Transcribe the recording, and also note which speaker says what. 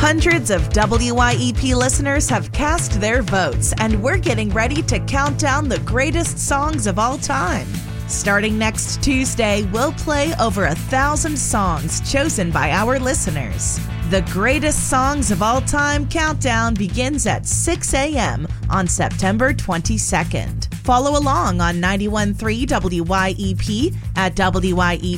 Speaker 1: Hundreds of WYEP listeners have cast their votes, and we're getting ready to count down the greatest songs of all time. Starting next Tuesday, we'll play over 1,000 songs chosen by our listeners. The Greatest Songs of All Time countdown begins at 6 a.m. on September 22nd. Follow along on 91.3 WYEP, at WYEP